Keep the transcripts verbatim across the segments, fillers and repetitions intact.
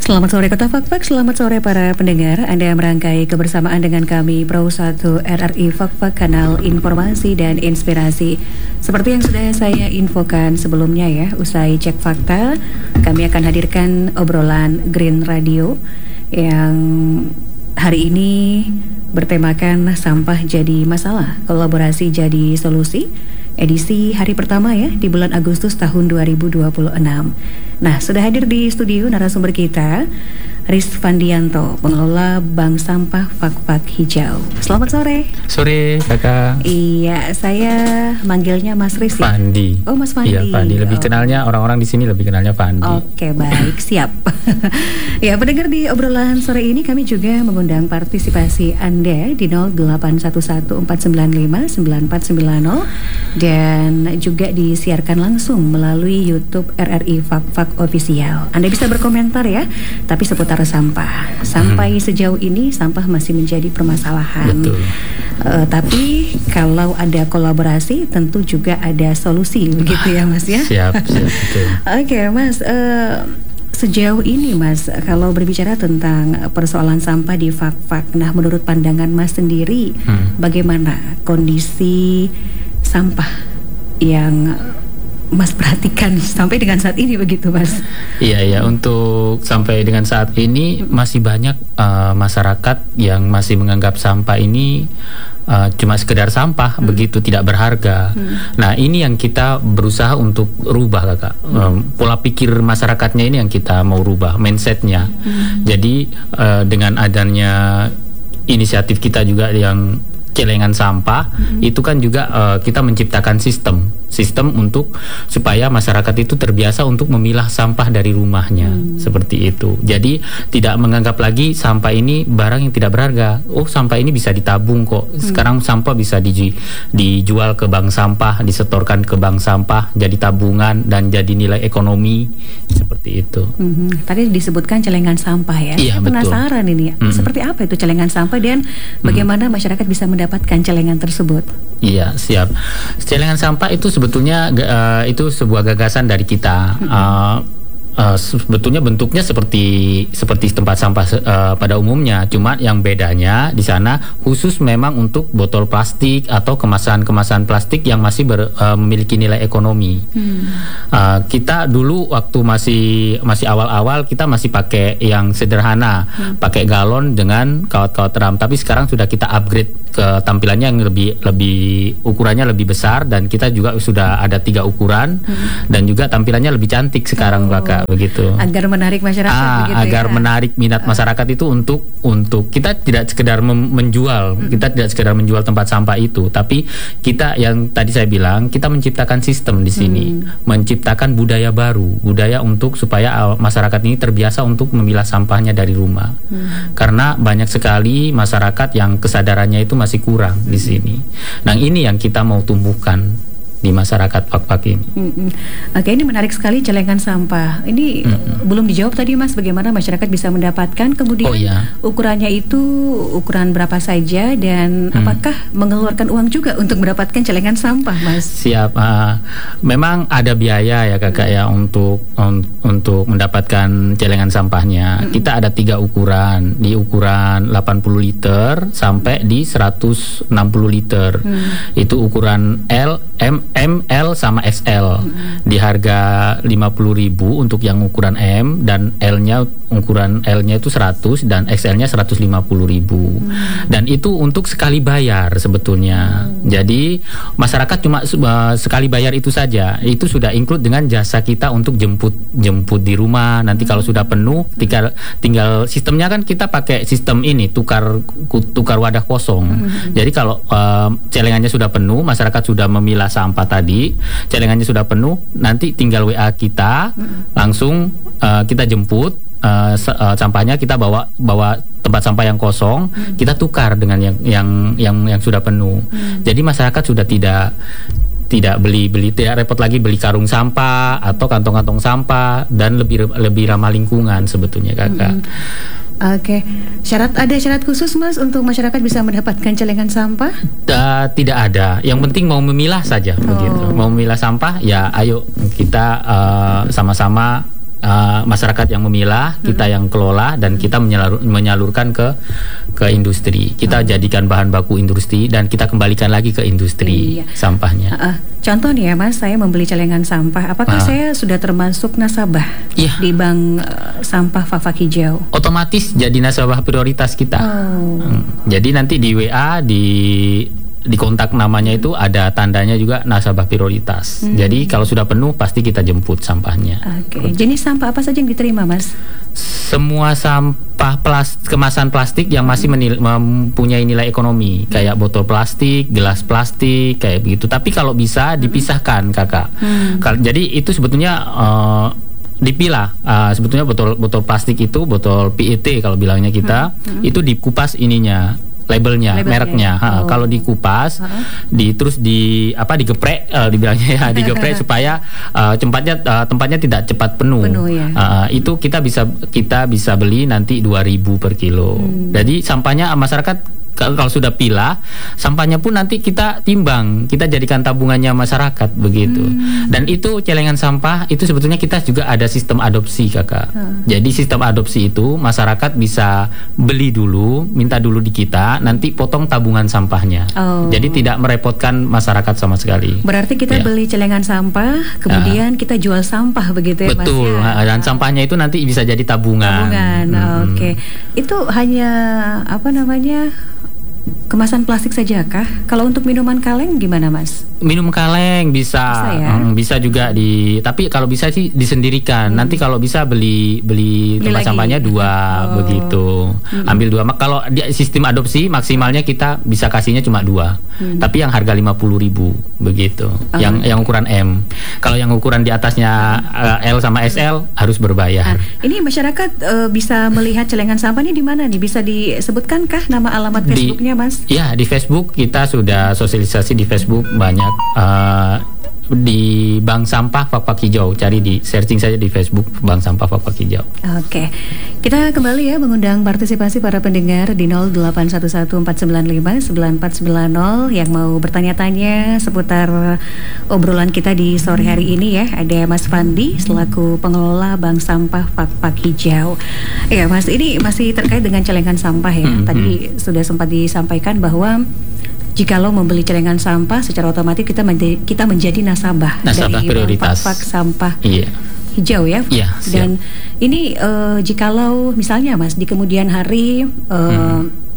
Selamat sore Kota Fakfak, selamat sore para pendengar. Anda merangkai kebersamaan dengan kami Pro satu R R I Fakfak, kanal informasi dan inspirasi. Seperti yang sudah saya infokan sebelumnya ya, usai cek fakta, kami akan hadirkan obrolan Green Radio yang hari ini bertemakan sampah jadi masalah, kolaborasi jadi solusi. Edisi hari pertama ya di bulan Agustus tahun dua ribu dua puluh enam. Nah, sudah hadir di studio narasumber kita Riz Fandianto, pengelola Bank Sampah Fakfak Hijau. Selamat sore. Sore, Kakak. Iya, saya manggilnya Mas Riz ya? Fandi. Oh, Mas Fandi. Iya, Fandi. Lebih oh. kenalnya orang-orang di sini lebih kenalnya Fandi. Oke, baik, siap. Ya, pendengar, di obrolan sore ini kami juga mengundang partisipasi Anda di nol delapan satu satu empat sembilan lima sembilan empat sembilan nol dan juga disiarkan langsung melalui YouTube R R I Fakfak Official. Anda bisa berkomentar ya, tapi seputar sampah. Sampai hmm. sejauh ini sampah masih menjadi permasalahan. Betul. Uh, tapi kalau ada kolaborasi tentu juga ada solusi, begitu ya Mas ya? Siap, siap, betul. Oke okay, Mas, uh, sejauh ini Mas, kalau berbicara tentang persoalan sampah di Fakfak, nah menurut pandangan Mas sendiri, hmm. bagaimana kondisi sampah yang Mas perhatikan sampai dengan saat ini, begitu Mas? Iya, iya. Untuk sampai dengan saat ini masih banyak uh, masyarakat yang masih menganggap sampah ini uh, cuma sekedar sampah, hmm. begitu, tidak berharga. Hmm. Nah, ini yang kita berusaha untuk rubah, Kakak. Hmm. Um, pola pikir masyarakatnya ini yang kita mau rubah, mindsetnya. Hmm. Jadi uh, dengan adanya inisiatif kita juga yang celengan sampah, mm-hmm. itu kan juga uh, kita menciptakan sistem sistem untuk supaya masyarakat itu terbiasa untuk memilah sampah dari rumahnya, mm. seperti itu. Jadi tidak menganggap lagi sampah ini barang yang tidak berharga. Oh, sampah ini bisa ditabung kok. Sekarang mm. sampah bisa di, dijual ke bank sampah, disetorkan ke bank sampah, jadi tabungan dan jadi nilai ekonomi, seperti itu. Mm-hmm. Tadi disebutkan celengan sampah ya. Iya, Saya penasaran betul. ini, mm-hmm. seperti apa itu celengan sampah dan bagaimana mm-hmm. masyarakat bisa mendapatkan celengan tersebut? Iya, siap. Celengan sampah itu sebetulnya uh, itu sebuah gagasan dari kita. Mm-hmm. uh, Uh, sebetulnya bentuknya seperti seperti tempat sampah uh, pada umumnya, cuma yang bedanya di sana khusus memang untuk botol plastik atau kemasan-kemasan plastik yang masih ber, uh, memiliki nilai ekonomi. Hmm. Uh, kita dulu waktu masih masih awal-awal kita masih pakai yang sederhana, hmm. pakai galon dengan kawat-kawat ram. Tapi sekarang sudah kita upgrade ke tampilannya yang lebih lebih ukurannya lebih besar dan kita juga sudah ada tiga ukuran hmm. dan juga tampilannya lebih cantik sekarang, Kakak. Oh. Begitu. Agar menarik masyarakat, ah, begitu agar ya? menarik minat masyarakat itu untuk untuk kita tidak sekedar mem- menjual, hmm. kita tidak sekedar menjual tempat sampah itu, tapi kita yang tadi saya bilang kita menciptakan sistem di sini, hmm. menciptakan budaya baru, budaya untuk supaya masyarakat ini terbiasa untuk memilah sampahnya dari rumah, hmm. karena banyak sekali masyarakat yang kesadarannya itu masih kurang hmm. di sini. Nah, ini yang kita mau tumbuhkan di masyarakat Fakfak ini. Mm-mm. Oke, ini menarik sekali celengan sampah. Ini Mm-mm. belum dijawab tadi Mas, bagaimana masyarakat bisa mendapatkan, kemudian oh, iya. ukurannya itu ukuran berapa saja dan mm. apakah mengeluarkan uang juga untuk mendapatkan celengan sampah, Mas? Siap. Uh, memang ada biaya ya Kakak mm. ya untuk un, untuk mendapatkan celengan sampahnya. Mm-mm. Kita ada tiga ukuran, di ukuran delapan puluh liter sampai di seratus enam puluh liter. Mm. Itu ukuran L, M, M, L sama X L. Hmm. Di harga lima puluh ribu untuk yang ukuran M, dan L-nya ukuran L-nya itu seratus dan X L-nya seratus lima puluh ribu. Hmm. Dan itu untuk sekali bayar sebetulnya. Hmm. Jadi masyarakat cuma uh, sekali bayar itu saja. Itu sudah include dengan jasa kita untuk jemput jemput di rumah. Nanti hmm. kalau sudah penuh tinggal tinggal sistemnya kan kita pakai sistem ini tukar tukar wadah kosong. Hmm. Jadi kalau uh, celengannya sudah penuh, masyarakat sudah memilah sampah tadi, celengannya sudah penuh, nanti tinggal W A kita, hmm. langsung uh, kita jemput uh, uh, sampahnya, kita bawa bawa tempat sampah yang kosong, hmm. kita tukar dengan yang yang yang yang sudah penuh. Hmm. Jadi masyarakat sudah tidak tidak beli beli tidak repot lagi beli karung sampah atau kantong-kantong sampah, dan lebih lebih ramah lingkungan sebetulnya, Kakak. Hmm. Oke, syarat ada syarat khusus Mas untuk masyarakat bisa mendapatkan celengan sampah? Uh, tidak ada. Yang penting mau memilah saja, oh. begitu. Mau memilah sampah, ya ayo kita uh, sama-sama uh, masyarakat yang memilah, hmm. kita yang kelola, dan kita menyalur, menyalurkan ke ke industri. Kita hmm. jadikan bahan baku industri dan kita kembalikan lagi ke industri iya. sampahnya. Uh, uh. Contoh nih ya Mas, saya membeli celengan sampah, apakah uh. saya sudah termasuk nasabah yeah. di bank uh, sampah Fak-Fak Hijau? Otomatis jadi nasabah prioritas kita. Oh. Hmm. Jadi nanti di W A di di kontak namanya itu ada tandanya juga nasabah prioritas. Hmm. Jadi kalau sudah penuh pasti kita jemput sampahnya. Oke. Okay. Jenis sampah apa saja yang diterima, Mas? Semua sampah plastik, kemasan plastik yang masih menil, mempunyai nilai ekonomi, hmm. kayak botol plastik, gelas plastik, kayak begitu. Tapi kalau bisa dipisahkan, Kakak. Hmm. Jadi itu sebetulnya uh, dipilah. Uh, sebetulnya botol botol plastik itu botol P E T kalau bilangnya kita, hmm. Hmm. itu dikupas ininya. Labelnya, Labelnya, mereknya. Oh. Kalau dikupas, uh-huh. di terus di apa digeprek, uh, dibilangnya ya, digeprek supaya uh, tempatnya uh, tempatnya tidak cepat penuh. penuh ya. uh, itu kita bisa kita bisa beli nanti dua ribu per kilo. Hmm. Jadi sampahnya masyarakat kalau sudah pilah, sampahnya pun nanti kita timbang, kita jadikan tabungannya masyarakat begitu. Hmm. Dan itu celengan sampah itu sebetulnya kita juga ada sistem adopsi, Kakak. Hmm. Jadi sistem adopsi itu masyarakat bisa beli dulu, minta dulu di kita, nanti potong tabungan sampahnya. Oh. Jadi tidak merepotkan masyarakat sama sekali. Berarti kita ya. beli celengan sampah, kemudian uh. kita jual sampah begitu ya, betul, Mas? Betul. Dan sampahnya itu nanti bisa jadi tabungan. Tabungan. Hmm. Oke. Okay. Itu hanya apa namanya? Kemasan plastik saja kah? Kalau untuk minuman kaleng gimana, Mas? Minum kaleng bisa, bisa, ya? hmm, bisa juga di. Tapi kalau bisa sih disendirikan. Hmm. Nanti kalau bisa beli beli, beli tempat lagi. sampahnya dua, oh. begitu. Hmm. Ambil dua. Kalau di sistem adopsi maksimalnya kita bisa kasihnya cuma dua. Hmm. Tapi yang harga lima puluh ribu begitu. Oh. Yang yang ukuran M. Kalau yang ukuran di atasnya uh, L sama S L harus berbayar. Nah, ini masyarakat uh, bisa melihat celengan sampah ini di mana nih? Bisa disebutkankah nama alamat Facebooknya, Mas? Ya, di Facebook kita sudah sosialisasi di Facebook banyak, uh, di Bank Sampah Fak-Fak Hijau. Cari di searching saja di Facebook Bank Sampah Fak-Fak Hijau. Oke. Kita kembali ya mengundang partisipasi para pendengar di nol delapan satu satu empat sembilan lima sembilan empat sembilan nol yang mau bertanya-tanya seputar obrolan kita di sore hari ini ya. Ada Mas Fandi selaku pengelola Bank Sampah Fak-Fak Hijau. Ya, Mas, ini masih terkait dengan celengan sampah ya. Hmm, Tadi hmm. sudah sempat disampaikan bahwa jikalau membeli celengan sampah secara otomatis kita menjadi, kita menjadi nasabah, nasabah dari prioritas Fak-Fak Sampah iya. Hijau ya. Iya, dan ini uh, jikalau misalnya Mas di kemudian hari uh, hmm.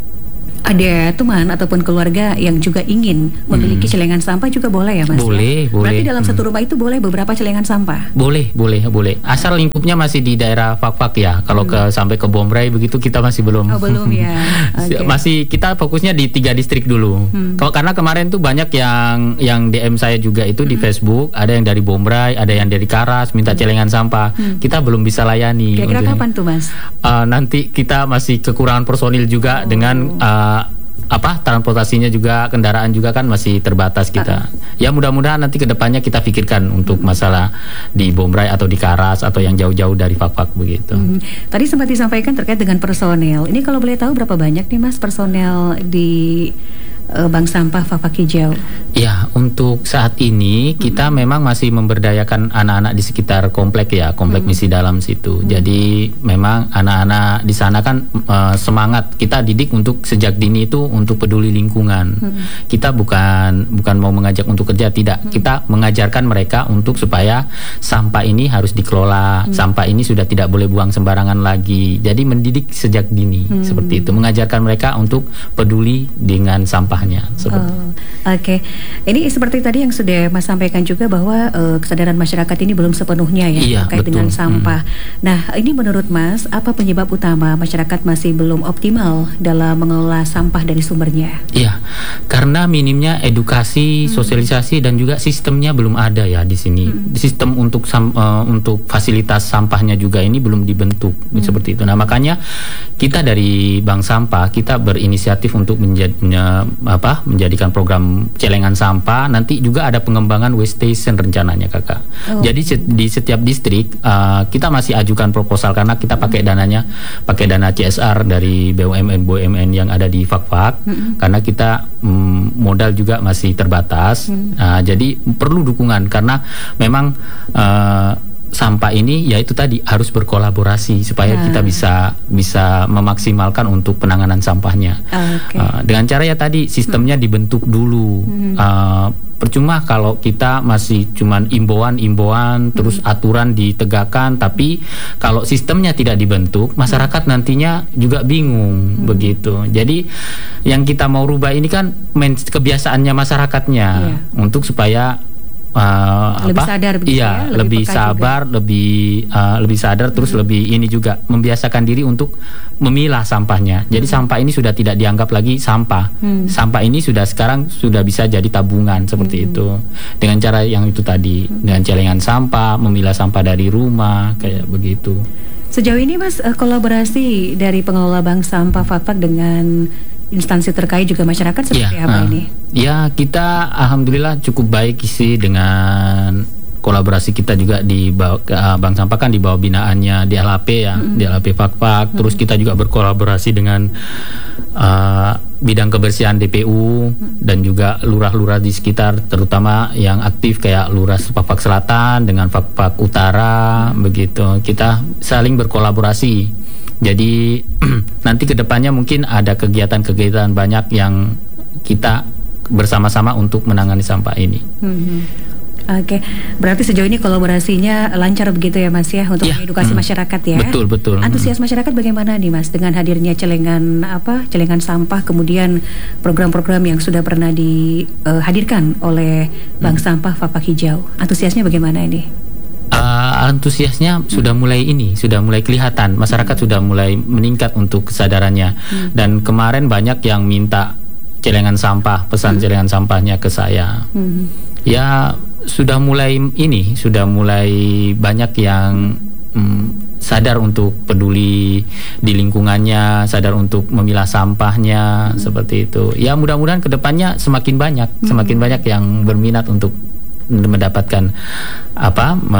ada teman ataupun keluarga yang juga ingin memiliki hmm. celengan sampah juga boleh ya, Mas? Boleh, ya? boleh. Berarti dalam hmm. satu rumah itu boleh beberapa celengan sampah? Boleh, boleh, boleh. Asal lingkupnya masih di daerah Fak-Fak ya. Kalau hmm. ke sampai ke Bombray begitu kita masih belum. Oh, belum ya. Okay. Masih kita fokusnya di tiga distrik dulu. Hmm. Karena kemarin tuh banyak yang yang D M saya juga itu hmm. di Facebook, ada yang dari Bombray, ada yang dari Karas minta hmm. celengan sampah. Hmm. Kita belum bisa layani. Kira-kira kapan tuh, Mas? Uh, nanti kita masih kekurangan personil juga oh. dengan uh, apa transportasinya juga, kendaraan juga kan masih terbatas kita. Uh. Ya mudah-mudahan nanti kedepannya kita pikirkan untuk masalah di Bombray atau di Karas atau yang jauh-jauh dari Fak-Fak begitu. Hmm. Tadi sempat disampaikan terkait dengan personel. Ini kalau boleh tahu berapa banyak nih, Mas, personel di uh, Bank Sampah Fak-Fak Hijau? Ya, untuk saat ini kita hmm. memang masih memberdayakan anak-anak di sekitar komplek ya, komplek hmm. misi dalam situ. Hmm. Jadi memang anak-anak di sana kan uh, semangat kita didik untuk sejak dini itu untuk peduli lingkungan. Hmm. Kita bukan bukan mau mengajak untuk kerja, tidak. Hmm. Kita mengajarkan mereka untuk supaya sampah ini harus dikelola, hmm. sampah ini sudah tidak boleh buang sembarangan lagi. Jadi mendidik sejak dini hmm. seperti itu, mengajarkan mereka untuk peduli dengan sampahnya. Seperti oh, Oke. Okay. Ini seperti tadi yang sudah Mas sampaikan juga bahwa uh, kesadaran masyarakat ini belum sepenuhnya ya iya, terkait betul. dengan sampah. Hmm. Nah, ini menurut Mas apa penyebab utama masyarakat masih belum optimal dalam mengelola sampah dari sumbernya? Iya, karena minimnya edukasi, hmm. sosialisasi dan juga sistemnya belum ada ya di sini. Hmm. Sistem untuk sam, uh, untuk fasilitas sampahnya juga ini belum dibentuk hmm. seperti itu. Nah, makanya kita dari Bank Sampah kita berinisiatif untuk menjadi, apa, menjadikan program celengan sampah. Nanti juga ada pengembangan waste station rencananya, Kakak. Oh. Jadi se di setiap distrik uh, kita masih ajukan proposal karena kita pakai dananya pakai dana C S R dari B U M N B U M N yang ada di Fak-Fak mm-hmm. karena kita um, modal juga masih terbatas. Mm. Uh, jadi perlu dukungan karena memang uh, sampah ini ya itu tadi harus berkolaborasi supaya Nah. kita bisa bisa memaksimalkan untuk penanganan sampahnya. Oke. Uh, dengan cara ya tadi sistemnya hmm. dibentuk dulu. Hmm. Uh, percuma kalau kita masih cuman imbauan-imbauan hmm. terus aturan ditegakkan, tapi kalau sistemnya tidak dibentuk, masyarakat hmm. nantinya juga bingung hmm. begitu. Jadi yang kita mau rubah ini kan kebiasaannya masyarakatnya yeah. untuk supaya Uh, lebih apa? sadar begitu iya, ya, lebih, lebih sabar, juga. lebih uh, lebih sadar, terus hmm. lebih ini juga membiasakan diri untuk memilah sampahnya. Jadi hmm. sampah ini sudah tidak dianggap lagi sampah. Hmm. Sampah ini sudah sekarang sudah bisa jadi tabungan seperti hmm. itu. Dengan cara yang itu tadi, hmm. dengan celengan sampah, memilah sampah dari rumah, kayak begitu. Sejauh ini Mas, kolaborasi dari pengelola bank sampah Fakfak dengan instansi terkait juga masyarakat seperti ya, apa uh, ini? Ya, kita alhamdulillah cukup baik sih dengan kolaborasi kita juga di bawah, uh, Bank Sampah kan di bawah binaannya D L H P ya, mm-hmm. D L H P Fakfak. Mm-hmm. Terus kita juga berkolaborasi dengan uh, bidang kebersihan D P U mm-hmm. dan juga lurah-lurah di sekitar, terutama yang aktif kayak Lurah Fakfak Selatan dengan Fakfak Utara, mm-hmm. begitu. Kita saling berkolaborasi. Jadi nanti kedepannya mungkin ada kegiatan-kegiatan banyak yang kita bersama-sama untuk menangani sampah ini. Hmm. Oke, berarti sejauh ini kolaborasinya lancar begitu ya Mas ya untuk ya, mengedukasi hmm. masyarakat ya. Betul betul. Antusias masyarakat bagaimana nih Mas dengan hadirnya celengan apa celengan sampah, kemudian program-program yang sudah pernah dihadirkan uh, oleh Bank hmm. Sampah Fakfak Hijau. Antusiasnya bagaimana ini? Uh, antusiasnya hmm. sudah mulai ini, sudah mulai kelihatan. Masyarakat hmm. sudah mulai meningkat untuk kesadarannya. Hmm. Dan kemarin banyak yang minta celengan sampah, pesan hmm. celengan sampahnya ke saya. Hmm. Ya sudah mulai ini, sudah mulai banyak yang hmm, sadar untuk peduli di lingkungannya, sadar untuk memilah sampahnya, hmm. seperti itu. Ya mudah-mudahan kedepannya semakin banyak, hmm. semakin banyak yang berminat untuk mendapatkan apa me,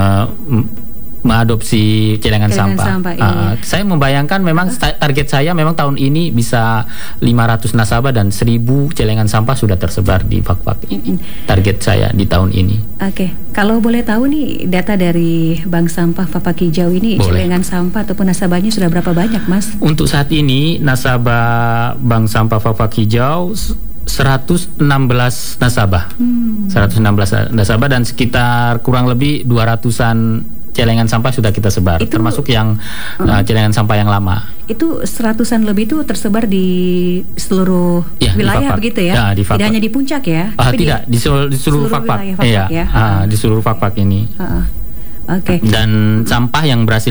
mengadopsi celengan, celengan sampah. sampah uh, saya membayangkan memang uh. target saya memang tahun ini bisa lima ratus nasabah dan seribu celengan sampah sudah tersebar di Fakfak ini. Target saya di tahun ini. Oke, okay. Kalau boleh tahu nih data dari Bank Sampah Fakfak Hijau ini, boleh. Celengan sampah ataupun nasabahnya sudah berapa banyak, Mas? Untuk saat ini nasabah Bank Sampah Fakfak Hijau seratus enam belas nasabah. Hmm. seratus enam belas nasabah dan sekitar kurang lebih dua ratusan celengan sampah sudah kita sebar, itu, termasuk yang uh, uh, celengan sampah yang lama. Itu seratusan lebih itu tersebar di seluruh ya, wilayah begitu ya? Ya, tidak hanya di puncak ya? Uh, tidak, di, seluruh, di seluruh, seluruh Fakfak. Iya, ya? uh, uh, di seluruh Fakfak ini. Uh, uh. Oke. Okay. Dan sampah yang berhasil